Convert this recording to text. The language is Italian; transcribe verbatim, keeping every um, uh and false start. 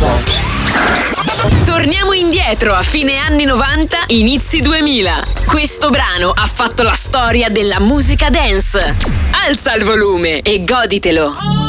Torniamo indietro a fine anni novanta, inizi duemila. Questo brano ha fatto la storia della musica dance. Alza il volume e goditelo.